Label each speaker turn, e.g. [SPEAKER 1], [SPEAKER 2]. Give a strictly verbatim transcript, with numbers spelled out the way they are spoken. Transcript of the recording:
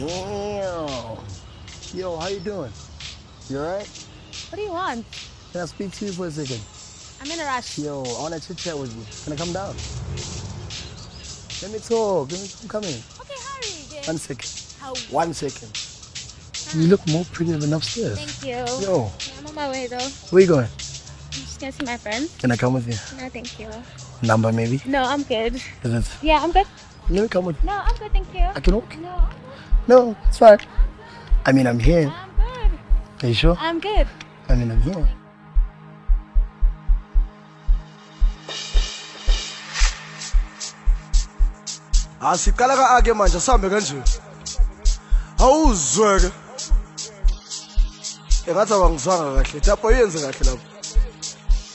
[SPEAKER 1] Damn. Yo, how you doing? You alright?
[SPEAKER 2] What do you want?
[SPEAKER 1] Can I speak to you for a second?
[SPEAKER 2] I'm in a rush.
[SPEAKER 1] Yo, I want to chit chat with you. Can I come down? Let me talk. Let me I'm coming.
[SPEAKER 2] Okay, hurry. Then.
[SPEAKER 1] One second.
[SPEAKER 2] How?
[SPEAKER 1] One second. You look more pretty than upstairs.
[SPEAKER 2] Thank you.
[SPEAKER 1] Yo.
[SPEAKER 2] I'm on my way though.
[SPEAKER 1] Where you going?
[SPEAKER 2] I'm just gonna see my friends.
[SPEAKER 1] Can I come with you?
[SPEAKER 2] No, thank you.
[SPEAKER 1] Number maybe?
[SPEAKER 2] No, I'm good.
[SPEAKER 1] Is it?
[SPEAKER 2] Yeah, I'm good.
[SPEAKER 1] Let me come with you.
[SPEAKER 2] No, I'm good, thank you.
[SPEAKER 1] I can walk?
[SPEAKER 2] No,
[SPEAKER 1] No, it's fine. I mean, I'm here.
[SPEAKER 2] I'm good.
[SPEAKER 1] Are you sure?
[SPEAKER 2] I'm good.
[SPEAKER 1] I mean, I'm here.
[SPEAKER 3] Asiqala ka ake manje sambe kanje. Awuzweke. Engathi awangizwanga kahle. Tapho yenze kahle lapho.